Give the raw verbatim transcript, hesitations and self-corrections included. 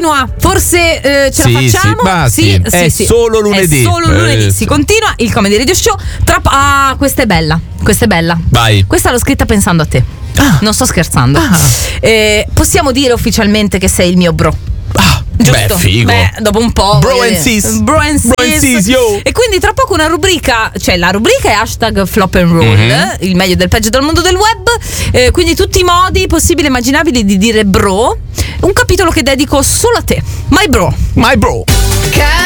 continua. Forse eh, ce Sì, la sì, facciamo? ma sì, è solo lunedì. È solo lunedì. Eh, si sì. continua il Comedy Radio Show. Tra... Ah, questa è bella. Questa è bella. Vai. Questa l'ho scritta pensando a te. Ah. Non sto scherzando. Ah. Eh, possiamo dire ufficialmente che sei il mio bro. Ah, Giusto? beh, figo. Beh, dopo un po'. Bro voglio and dire. sis. Bro and sis. Bro and sis, yo. E quindi tra poco una rubrica, cioè la rubrica è hashtag flop and roll, Mm-hmm. il meglio del peggio del mondo del web. Eh, quindi tutti i modi possibili e immaginabili di dire bro. Un capitolo che dedico solo a te. My bro. My bro. Ca-